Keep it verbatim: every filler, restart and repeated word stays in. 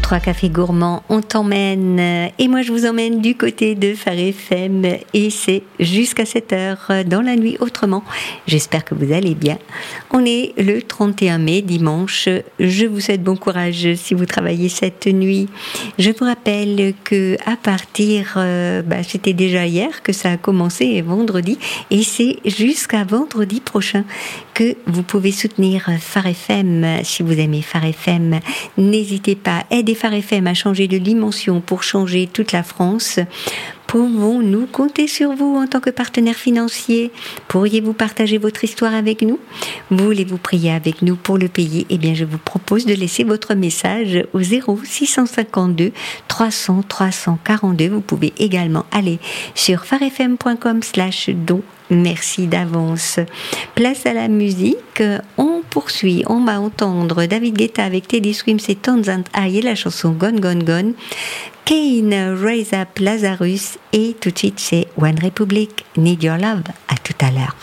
Trois cafés gourmands, on t'emmène et moi je vous emmène du côté de Phare F M et c'est jusqu'à sept heures dans la nuit autrement. J'espère que vous allez bien. On est le trente et un mai, dimanche. Je vous souhaite bon courage si vous travaillez cette nuit. Je vous rappelle que à partir, euh, bah, c'était déjà hier que ça a commencé, vendredi, et c'est jusqu'à vendredi prochain que vous pouvez soutenir Phare F M. Si vous aimez Phare F M, n'hésitez pas. Aidez Phare F M à changer de dimension pour changer toute la France. Pouvons-nous compter sur vous en tant que partenaire financier? Pourriez-vous partager votre histoire avec nous? Voulez-vous prier avec nous pour le payer? Eh bien, je vous propose de laisser votre message au zéro six cent cinquante-deux trois cents trois cent quarante-deux. Vous pouvez également aller sur pharefm point com slash don. Merci d'avance. Place à la musique. On poursuit. On va entendre David Guetta avec Teddy Swims et Townsend High et la chanson Gone Gone Gone. Kane, Raise Up Lazarus et tout de suite c'est One Republic, Need Your Love. À tout à l'heure.